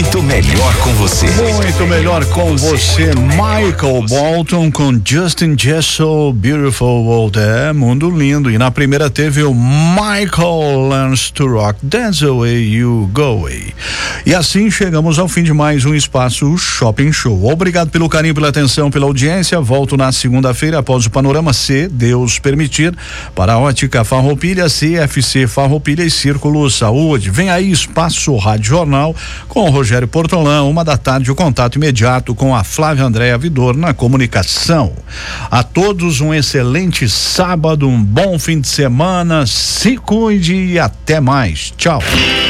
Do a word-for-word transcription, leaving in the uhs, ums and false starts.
muito melhor com você. Muito melhor com você. Michael Bolton com Justin Jessel, Beautiful World. É, mundo lindo. E na primeira teve o Michael Learns to Rock, That's the Way You Go Away. E assim chegamos ao fim de mais um Espaço Shopping Show. Obrigado pelo carinho, pela atenção, pela audiência. Volto na segunda-feira após o Panorama, se Deus permitir, para a Ótica Farroupilha, C F C Farroupilha e Círculo Saúde. Vem aí Espaço Rádio Jornal com o Rogério Portolã, uma da tarde, o contato imediato com a Flávia Andréa Vidor na comunicação. A todos um excelente sábado, um bom fim de semana, se cuide e até mais. Tchau.